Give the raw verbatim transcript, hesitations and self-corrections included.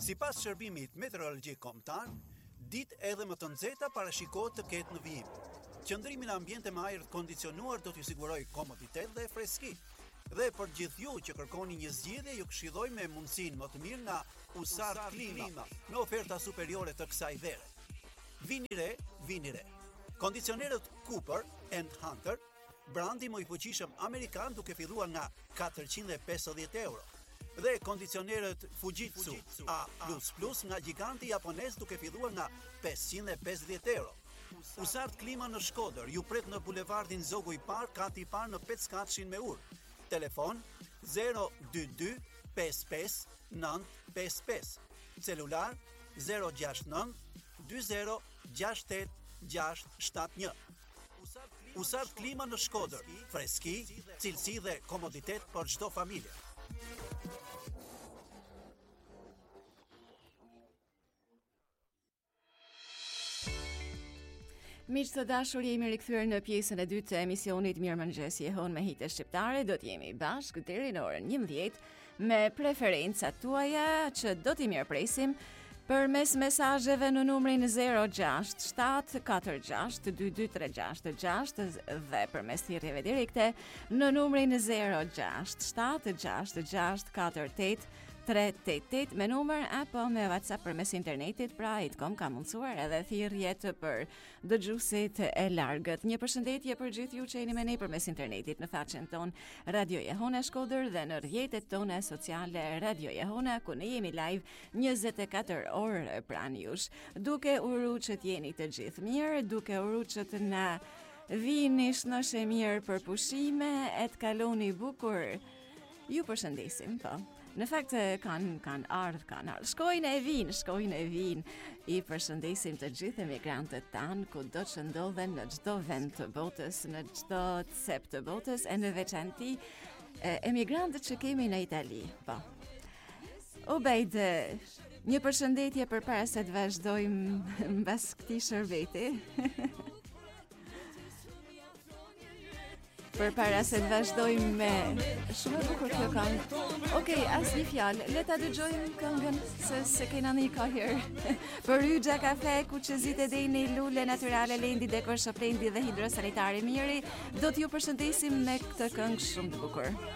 Sipas shërbimit meteorologjik kombëtar, ditë edhe më të nxehta parashikohet të ketë në vijim. Qëndrimi në ambiente me ajër të kondicionuar do t'ju sigurojë komoditet dhe freski. Dhe për gjithë ju që kërkoni një zgjidhje, ju këshilloj me mundësinë më të mirë nga Usart Klima, me oferta superiore të kësaj vere. Vini re, vini re. Kondicionerët Cooper and Hunter, brandi më i fuqishëm amerikan, duke filluar nga katërqind e pesëdhjetë euro. Dhe kondicionerët Fujitsu A plus plus nga giganti japonez, duke filluar nga pesëqind e pesëdhjetë euro. Usart Klima në Shkodër ju pret në bulevardin Zogu i Parë, kati i parë në Petskatshin me Ur. Telefon zero dy dy pesë pesë nëntë pesë pesë. Celular zero gjasht nëntë dy zero gjasht tetë gjasht shtatë një. Usart Klima në Shkodër, freski, cilësi dhe komoditet për çdo familje. Miq të dashur, jemi rikthyer në pjesën e dytë të emisionit Mirëmëngjes Jehon me hite shqiptare. Do të jemi bashkë deri në orën njëmbëdhjetë me preferencat tuaja që do t'i mirëpresim përmes mesazheve në numrin zero gjasht shtatë katër gjasht dy dy tre gjasht gjasht dhe përmes thirrjeve direkte në numrin zero gjasht shtatë gjasht gjasht katër tetë tre tetë tetë me numër apo me WhatsApp përmes internetit. Pra Itkom ka mundsuar edhe thirrjet për dëgjuesit e largët. Një përshëndetje për gjithë ju që jeni me ne përmes internetit në faqen ton Radio Jehona Shkodër dhe në rrjetet tona sociale Radio Jehona, ku ne jemi live njëzet e katër orë pranë jush. Duke uru që t'jeni të gjithë mirë, duke uru që të na vini shnoshe mirë për pushime, e të kaloni bukur. Ju përshëndesim, po. Në fakt kanë kanë ardhur, kanë ardhur. Shkojnë e vinë, shkojnë e vinë. I përshëndesim të gjithë emigrantët tanë, kudo që ndodhen në çdo vend të botës, në çdo cep të botës, e në veçanti emigrantët që kemi në Itali. Po. Ubejd, një përshëndetje përpara se të vazhdojmë mbas këtij shërbeti. Për para se të vazhdojmë me shumë e bukur kjo këngë. Okej, asnjë fjalë, le ta dëgjojmë këngën se se kena një kohë. Për Yxha kafe, kuçezite deni, lule natyrale, lendi dekor shoplendi dhe hidrosanitari miri, do t'ju përshëndesim me këtë këngë shumë të bukur.